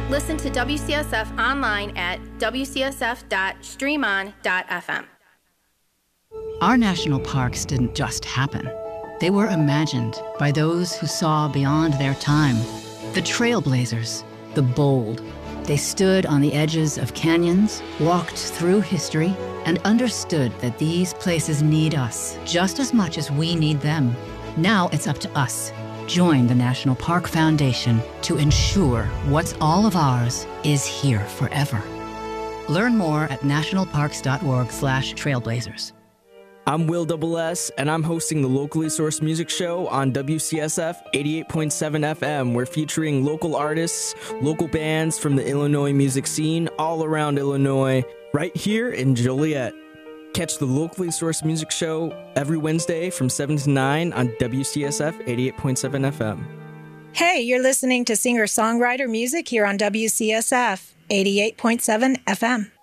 Listen to WCSF online at wcsf.streamon.fm. Our national parks didn't just happen. They were imagined by those who saw beyond their time. The trailblazers, the bold. They stood on the edges of canyons, walked through history, and understood that these places need us just as much as we need them. Now it's up to us. Join the National Park Foundation to ensure what's all of ours is here forever. Learn more at nationalparks.org/trailblazers. I'm Will Double S, and I'm hosting the Locally Sourced Music Show on WCSF 88.7 FM. We're featuring local artists, local bands from the Illinois music scene all around Illinois, right here in Joliet. Catch the Locally Sourced Music Show every Wednesday from 7 to 9 on WCSF 88.7 FM. Hey, you're listening to singer-songwriter music here on WCSF 88.7 FM.